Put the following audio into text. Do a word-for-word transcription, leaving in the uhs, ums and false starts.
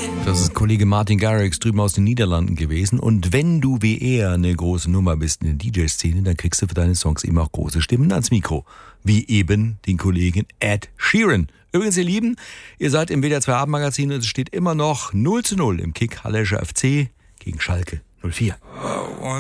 Das ist Kollege Martin Garrix drüben aus den Niederlanden gewesen. Und wenn du wie er eine große Nummer bist in der D J-Szene, dann kriegst du für deine Songs eben auch große Stimmen ans Mikro. Wie eben den Kollegen Ed Sheeran. Übrigens, ihr Lieben, ihr seid im W D R zwei Abendmagazin und es steht immer noch null zu null im Kick Hallerscher F C gegen Schalke null vier.